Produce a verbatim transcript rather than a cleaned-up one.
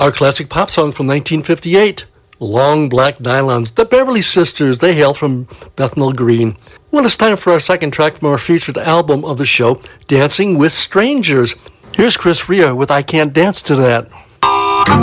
Our classic pop song from nineteen fifty-eight, Long Black Nylons, the Beverly Sisters. They hail from Bethnal Green. Well, it's time for our second track from our featured album of the show, Dancing with Strangers. Here's Chris Rea with I Can't Dance to That.